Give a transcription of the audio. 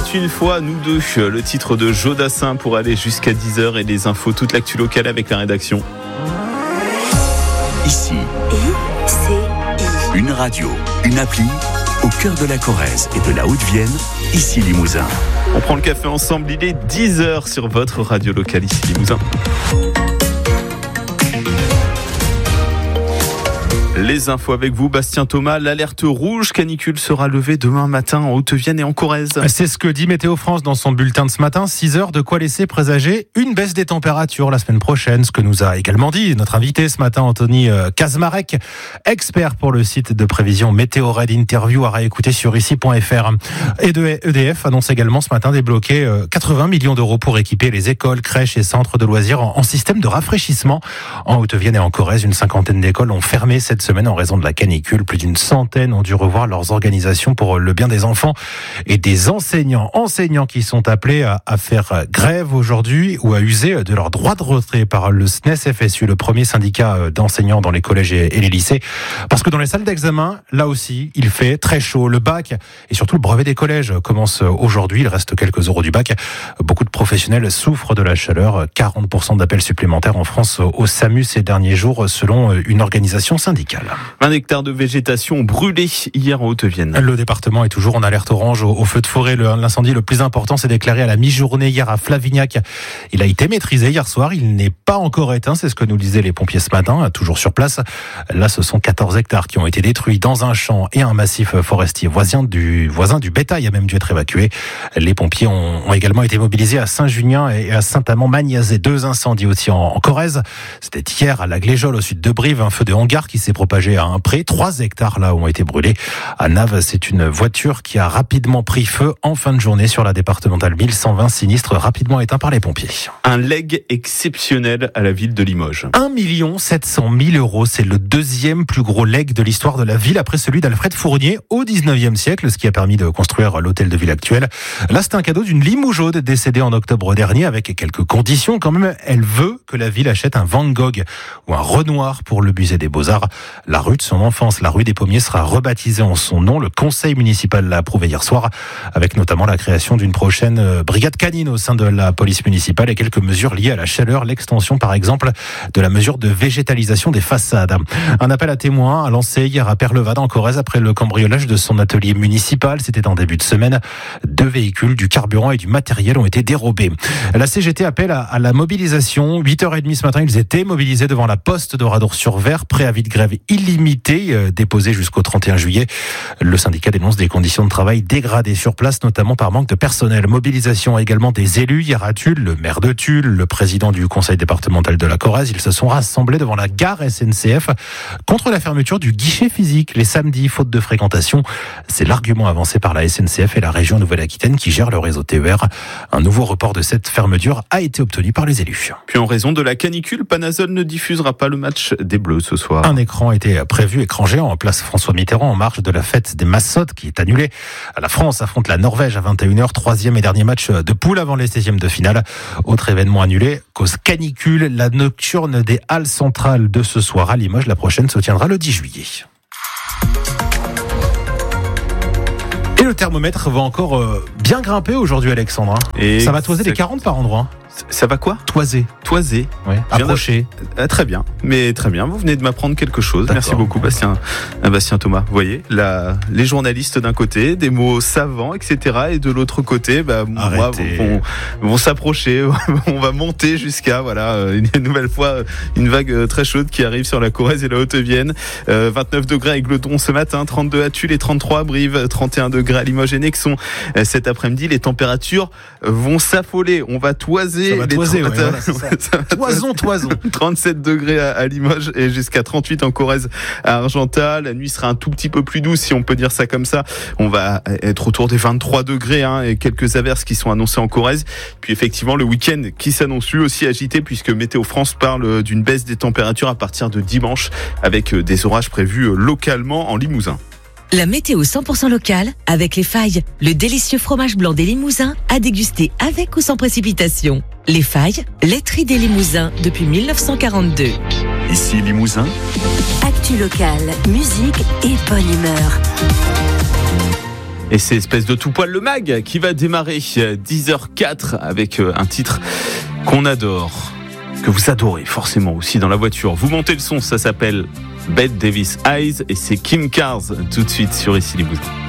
une fois, nous deux, le titre de Jodassin pour aller jusqu'à 10h et les infos, toute l'actu locale avec la rédaction. Ici, une radio, une appli, au cœur de la Corrèze et de la Haute-Vienne, ici Limousin. On prend le café ensemble, il est 10h sur votre radio locale ici Limousin. Les infos avec vous, Bastien Thomas. L'alerte rouge canicule sera levée demain matin en Haute-Vienne et en Corrèze. C'est ce que dit Météo France dans son bulletin de ce matin. 6 heures, de quoi laisser présager une baisse des températures la semaine prochaine. Ce que nous a également dit notre invité ce matin, Anthony Kazmarek, expert pour le site de prévision Météo Red. Interview à réécouter sur ici.fr. Et EDF annonce également ce matin débloquer 80 millions d'euros pour équiper les écoles, crèches et centres de loisirs en système de rafraîchissement. En Haute-Vienne et en Corrèze, une cinquantaine d'écoles ont fermé cette semaine en raison de la canicule. Plus d'une centaine ont dû revoir leurs organisations pour le bien des enfants et des enseignants. Enseignants qui sont appelés à faire grève aujourd'hui ou à user de leur droit de retrait par le SNES-FSU, le premier syndicat d'enseignants dans les collèges et les lycées. Parce que dans les salles d'examen, là aussi, il fait très chaud. Le bac et surtout le brevet des collèges commence aujourd'hui. Il reste quelques euros du bac. Beaucoup de professionnels souffrent de la chaleur. 40% d'appels supplémentaires en France au SAMU ces derniers jours, selon une organisation syndicale. 1 hectare de végétation brûlée hier en Haute-Vienne. Le département est toujours en alerte orange au feu de forêt. L'incendie le plus important s'est déclaré à la mi-journée hier à Flavignac. Il a été maîtrisé hier soir. Il n'est pas encore éteint. C'est ce que nous disaient les pompiers ce matin, toujours sur place. Là, ce sont 14 hectares qui ont été détruits dans un champ et un massif forestier voisin du bétail a même dû être évacué. Les pompiers ont également été mobilisés à Saint-Junien et à Saint-Amand-Magnazet. 2 incendies aussi en Corrèze. C'était hier à la Gléjole, au sud de Brive, un feu de hangar qui s'est propagé à un pré. 3 hectares là ont été brûlés. À Naves, c'est une voiture qui a rapidement pris feu en fin de journée sur la départementale 1120, sinistre rapidement éteint par les pompiers. Un legs exceptionnel à la ville de Limoges. 1 700 000 euros, c'est le deuxième plus gros legs de l'histoire de la ville après celui d'Alfred Fournier au 19e siècle, ce qui a permis de construire l'hôtel de ville actuel. Là, c'est un cadeau d'une Limougeaude décédée en octobre dernier avec quelques conditions quand même. Elle veut que la ville achète un Van Gogh ou un Renoir pour le musée des Beaux-Arts. La rue de son enfance, la rue des Pommiers, sera rebaptisée en son nom. Le conseil municipal l'a approuvé hier soir, avec notamment la création d'une prochaine brigade canine au sein de la police municipale et quelques mesures liées à la chaleur, l'extension par exemple de la mesure de végétalisation des façades. Un appel à témoins a lancé hier à Perlevade en Corrèze après le cambriolage de son atelier municipal. C'était en début de semaine. 2 véhicules, du carburant et du matériel ont été dérobés. La CGT appelle à la mobilisation. 8h30 ce matin, ils étaient mobilisés devant la poste d'Oradour-sur-Ver. Préavis de grève illimité déposé jusqu'au 31 juillet. Le syndicat dénonce des conditions de travail dégradées sur place, notamment par manque de personnel. Mobilisation également des élus hier à Tulle, le maire de Tulle, le président du conseil départemental de la Corrèze. Ils se sont rassemblés devant la gare SNCF contre la fermeture du guichet physique les samedis, faute de fréquentation. C'est l'argument avancé par la SNCF et la région Nouvelle-Aquitaine qui gère le réseau TER. Un nouveau report de cette fermeture a été obtenu par les élus. Puis en raison de la canicule, Panazol ne diffusera pas le match des Bleus ce soir. Un écran était prévu, écran géant en place François Mitterrand en marge de la fête des Massottes qui est annulée. La France affronte la Norvège à 21h, 3e et dernier match de poule avant les 16e de finale. Autre événement annulé, cause canicule, la nocturne des Halles centrales de ce soir à Limoges. La prochaine se tiendra le 10 juillet. Et le thermomètre va encore bien grimper aujourd'hui, Alexandre. Et ça va toiser les 40 par endroit. Ça va quoi ? Toiser. Oui, approcher. Très bien, mais très bien. Vous venez de m'apprendre quelque chose. D'accord. Merci beaucoup, Bastien Thomas. Vous voyez, les journalistes d'un côté, des mots savants, etc. Et de l'autre côté, moi, vont s'approcher. On va monter jusqu'à, une nouvelle fois, une vague très chaude qui arrive sur la Corrèze et la Haute-Vienne. 29 degrés à Aigleton ce matin, 32 à Tulle et 33 à Brive, 31 degrés à Limoges et Nexon. Cet après-midi, les températures vont s'affoler. On va toiser. Ça va toiser, Toison. 37 degrés à Limoges et jusqu'à 38 en Corrèze à Argentat. La nuit sera un tout petit peu plus douce, si on peut dire ça comme ça. On va être autour des 23 degrés et quelques averses qui sont annoncées en Corrèze. Puis effectivement, le week-end qui s'annonce lui aussi agité puisque Météo France parle d'une baisse des températures à partir de dimanche avec des orages prévus localement en Limousin. La météo 100% locale avec Les Failles, le délicieux fromage blanc des Limousins à déguster avec ou sans précipitation. Les Failles, laiterie des Limousins depuis 1942. Ici Limousin. Actu locale, musique et bonne humeur. Et c'est espèce de tout poil le mag qui va démarrer 10h04 avec un titre qu'on adore, que vous adorez forcément aussi dans la voiture. Vous montez le son, ça s'appelle Bette Davis Eyes et c'est Kim Cars tout de suite sur Ici Limousin.